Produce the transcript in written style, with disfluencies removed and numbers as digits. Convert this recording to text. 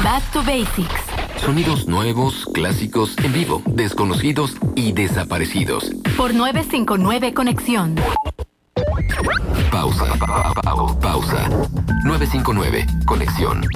Back to Basics. Sonidos nuevos, clásicos, en vivo, desconocidos y desaparecidos. Por 959 Conexión. Pausa. Pausa. 959 Conexión.